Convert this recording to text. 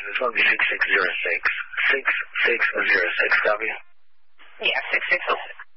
information. It's going to be 6606. 6606, copy? Yeah, 6606.